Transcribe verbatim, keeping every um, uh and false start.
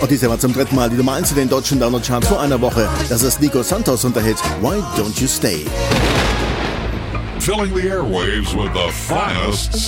Und diese war zum dritten Mal die Nummer eins in den deutschen Download-Charts vor einer Woche. Das ist Nico Santos und der Hit Why Don't You Stay? Filling the airwaves with the finest